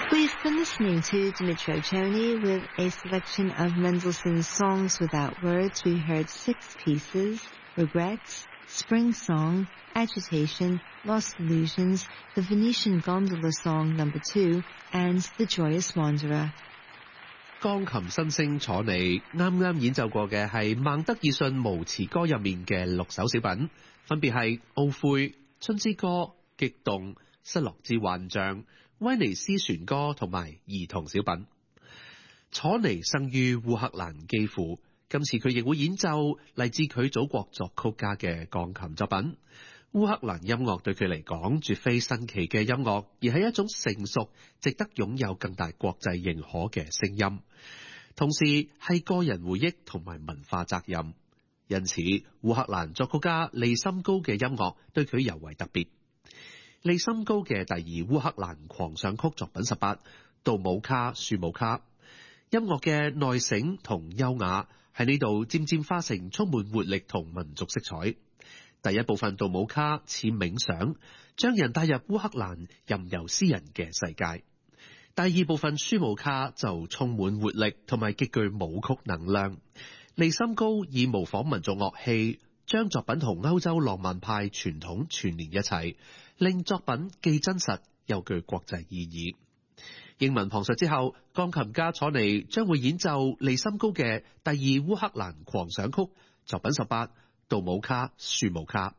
We've been listening to Dmitry Ochoni with a selection of Mendelssohn's Songs Without Words. We heard 6 pieces: Regrets, Spring Song, Agitation, Lost Illusions, the Venetian Gondola Song No. 2, and The Joyous Wanderer. 鋼琴新星楚尼啱啱演奏過嘅係孟德爾遜無詞歌入面嘅6首小品，分別係懊悔、春之歌、激動、失落之幻象、威尼斯船歌同埋兒童小品。楚尼生於烏克蘭基輔，今次佢亦會演奏嚟自佢祖國作曲家嘅鋼琴作品。烏克蘭音樂對佢嚟講絕非新奇嘅音樂，而係一種成熟、值得擁有更大國際認可嘅聲音，同時係個人回憶同埋文化責任。因此，烏克蘭作曲家利森高嘅音樂對佢尤為特別。利森高嘅第2烏克蘭狂想曲作品18，杜姆卡、舒姆卡，音樂嘅內省同優雅喺呢度漸漸化成充滿活力同民族色彩。第一部分杜姆卡似冥想，將人帶入烏克蘭任由詩人嘅世界。第2部分舒姆卡就充滿活力同埋極具舞曲能量。利森高以模仿民族樂器，將作品同歐洲浪漫派傳統串連一齊，令作品既真實又具國際意義。英文旁述之後，鋼琴家楚尼將會演奏利森高嘅第2烏克蘭狂想曲作品18，杜姆卡、舒姆卡。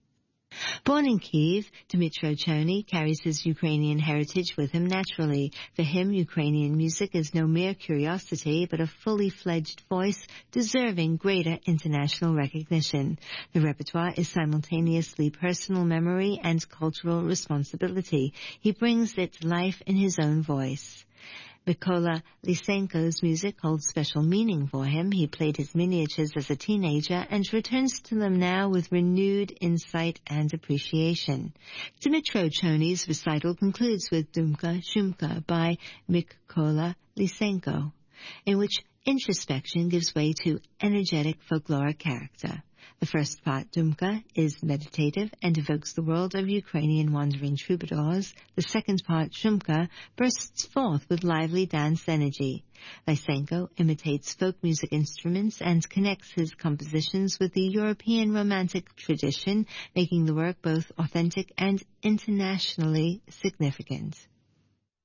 Born in Kyiv, Dmitry Ochoni carries his Ukrainian heritage with him naturally. For him, Ukrainian music is no mere curiosity, but a fully fledged voice deserving greater international recognition. The repertoire is simultaneously personal memory and cultural responsibility. He brings it to life in his own voice. Mykola Lysenko's music holds special meaning for him. He played his miniatures as a teenager and returns to them now with renewed insight and appreciation. Dmitry Ochoni's recital concludes with Dumka Shumka by Mykola Lysenko, in which introspection gives way to energetic folkloric character. The first part, Dumka, is meditative and evokes the world of Ukrainian wandering troubadours. The second part, Shumka, bursts forth with lively dance energy. Lysenko imitates folk music instruments and connects his compositions with the European Romantic tradition, making the work both authentic and internationally significant.